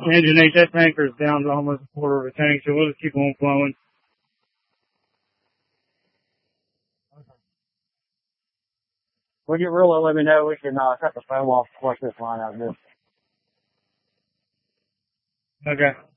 Engine 8, that tanker is down to almost a quarter of a tank, so we'll just keep on flowing. When you really let me know, we can cut the foam off, flush this line out of this. Okay.